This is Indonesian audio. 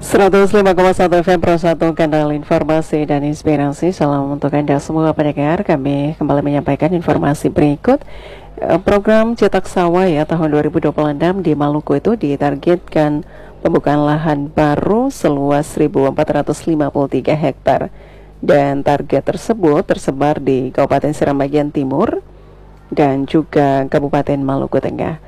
105,1 FM Pro 1 kanal informasi dan inspirasi. Salam untuk Anda semua pendengar. Kami kembali menyampaikan informasi berikut. Program Cetak Sawah ya tahun 2026 di Maluku itu ditargetkan pembukaan lahan baru seluas 1.453 hektar. Dan target tersebut tersebar di Kabupaten Seram bagian Timur dan juga Kabupaten Maluku Tengah.